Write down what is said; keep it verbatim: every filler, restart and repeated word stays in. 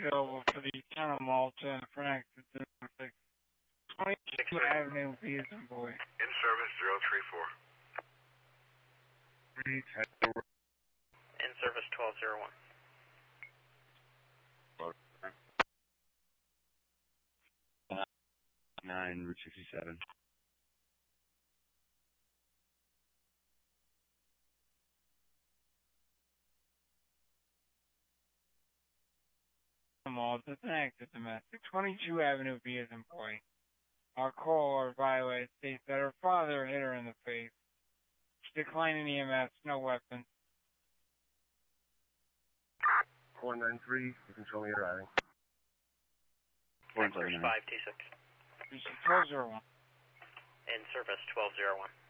available for the town of Malta and for an accident twenty-two Avenue, Beason Boy. In service zero three four. In service twelve zero one. Nine Route sixty-seven. Malta, it's an active domestic. twenty-two Avenue, Beason Boy. Our caller violated states that her father hit her in the face. She's declining E M S, no weapon. four nine three, you control me arriving. four nine five two six. twelve zero one. In service twelve zero one.